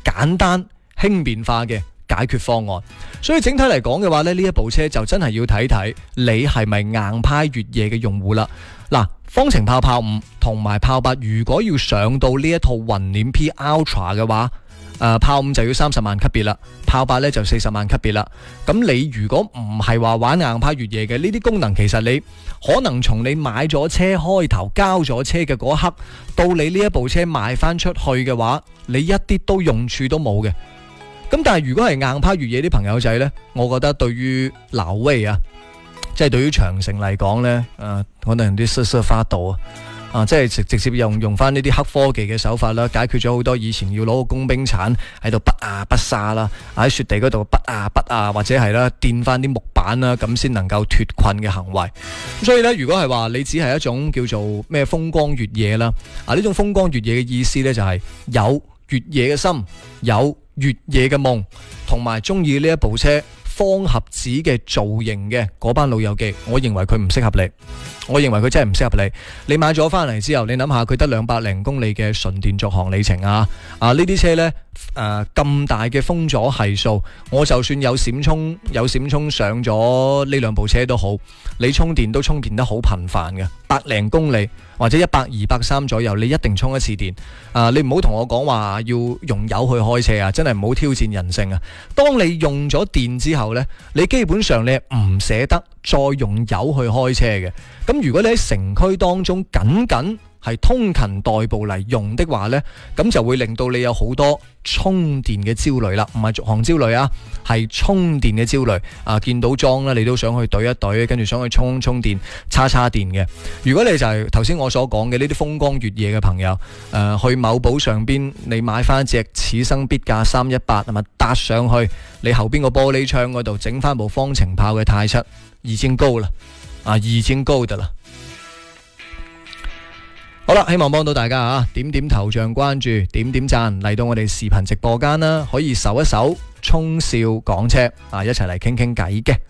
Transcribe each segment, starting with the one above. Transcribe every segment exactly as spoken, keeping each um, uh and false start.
簡單輕便化嘅解決方案。所以整體嚟講嘅話咧，呢一部車就真係要睇睇你係咪硬派越野嘅用戶啦。嗱，方程炮炮五同埋炮八如果要上到呢一套雲輦 P Ultra 嘅話，誒、呃、炮五就要三十萬級別啦，炮八咧就四十萬級別啦。咁你如果唔係話玩硬派越野嘅，呢啲功能其實你可能從你買咗車開頭交咗車嘅嗰一刻，到你呢一部車賣翻出去嘅話，你一啲都用處都冇嘅。咁但係如果係硬派越野啲朋友仔呢，我覺得對於老威啊，即係對於長城嚟講呢，誒、呃、可能啲瑟瑟發抖啊。啊，即係直直接用用翻呢啲黑科技嘅手法啦，解決咗好多以前要攞個工兵鏟喺度拔啊拔沙啦，喺雪地嗰度拔啊拔啊，或者係啦墊翻啲木板啦，咁先能夠脫困嘅行為。咁所以呢，如果係話你只係一種叫做咩風光越野啦，啊呢種風光越野嘅意思呢，就係有越野嘅心，有越野嘅夢，同埋中意呢一部車方盒子嘅造型嘅嗰班老友記，我認為佢唔適合你。我認為佢真係唔適合你。你買咗翻嚟之後，你諗下佢得兩百零公里嘅純電續航里程啊！啊呢啲車呢，誒、呃、咁大嘅風阻係數，我就算有閃充有閃充上咗呢兩部車都好，你充電都充電得好頻繁嘅，百零公里或者一百二百三左右，你一定充一次電。啊，你唔好同我講話要用油去開車啊！真係唔好挑戰人性啊！當你用咗電之後呢，你基本上你係唔捨得再用油去開車嘅。咁如果你喺城區當中僅僅係通勤代步嚟用的話呢，咁就會令到你有好多充電嘅焦慮啦，唔係續航焦慮啊，係充電嘅焦慮啊！見到裝啦，你都想去懟一懟，跟住想去充充電、叉叉電嘅。如果你就係頭先我所講嘅呢啲風光越野嘅朋友，誒、呃、去某寶上邊，你買翻隻此生必駕三一八，係咪搭上去你後邊個玻璃窗嗰度整翻部方程炮嘅太七，已經高啦，啊已經高得啦。好啦，希望幫到大家啊！點點頭像關注，點點讚，嚟到我哋視頻直播間啦，可以搜一搜聰少講車啊，一齊嚟傾傾偈嘅。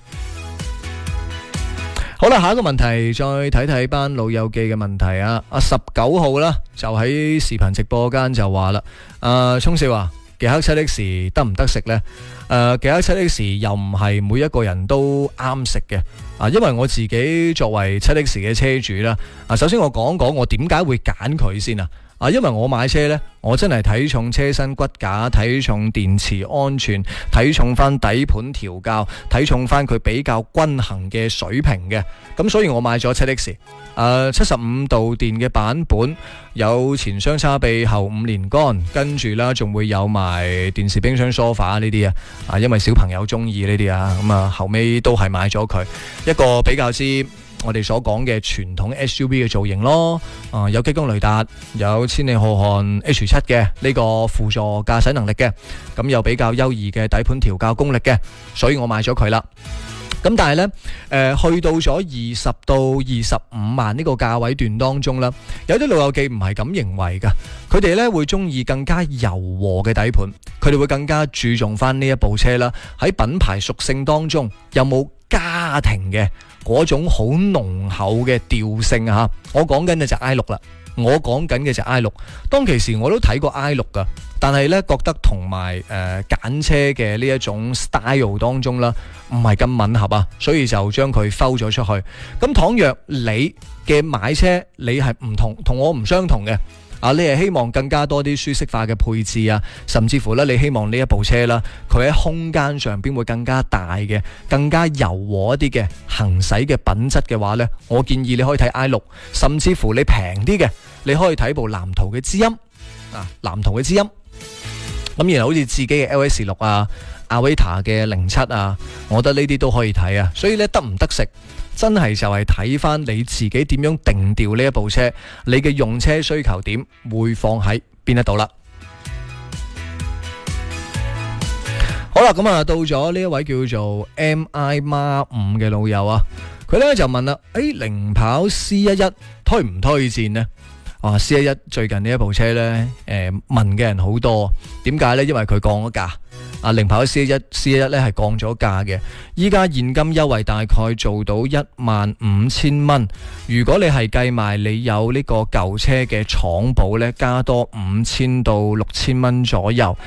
好啦，下一個問題，再睇睇班老友記嘅問題啊！啊，十九號啦，就喺視頻直播間就話啦，啊，聰少啊，極氪七 X 得唔得食呢？誒、呃，極氪七 X 又唔係每一個人都啱食嘅。啊，因為我自己作為七 X 嘅車主啦，啊，首先我講講我點解會揀佢先啊。啊，因為我買車呢，我真係睇重車身骨架，睇重電池安全，睇重翻底盤調校，睇重翻佢比較均衡嘅水平嘅。咁所以我買咗七 X，誒，七十五度電嘅版本，有前雙叉臂後五連杆，跟住啦仲會有埋電視冰箱梳化呢啲啊。啊，因為小朋友中意呢啲啊，咁啊後尾都係買咗佢一個比較之我哋所講嘅傳統 S U V 嘅造型咯。啊，有激光雷達，有千里浩瀚 H 七 嘅呢個輔助駕駛能力嘅，咁有比較優異嘅底盤調校功力嘅，所以我買咗佢啦。咁但係呢，誒、呃、去到咗二十到二十五萬呢個價位段當中啦，有啲老友記唔係咁認為噶，佢哋呢會中意更加柔和嘅底盤，佢哋會更加注重翻呢一部車啦，喺品牌屬性當中有冇家庭嘅嗰種好濃厚嘅調性啊！我講緊嘅就 I 六啦，我講緊嘅就 I 六。當其時我都睇過 I 六噶，但係呢覺得同埋誒揀車嘅呢一種 style 當中啦，唔係咁吻合啊，所以就將佢摟咗出去。咁倘若你嘅買車你係唔同，同我唔相同嘅。啊！你係希望更加多啲舒適化嘅配置啊，甚至乎咧，你希望呢一部車啦，佢喺空間上邊會更加大嘅，更加柔和一啲嘅行駛嘅品質嘅話呢，我建議你可以睇 I 六，甚至乎你平啲嘅，你可以睇部藍圖嘅知音啊，藍圖嘅知音。咁然後好似自己嘅 L S 六啊、阿維塔嘅零七啊，我覺得呢啲都可以睇啊。所以咧，得唔得食？真係就係睇翻你自己點樣定調呢一部車，你嘅用車需求點會放喺邊一度啦。好啦，咁啊到咗呢一位叫做 M I 孖五嘅老友啊，佢呢就問啦，誒，零跑 C 一一推唔推薦呢？啊 C 一一最近呢一部車呢，誒、呃、問嘅人好多，點解呢？因為佢降咗價。啊，零跑 C 一一 C 一一咧係降咗價嘅，依家現金優惠大概做到一萬五千蚊。如果你係計埋你有呢個舊車嘅廠保咧，加多五千到六千蚊左右。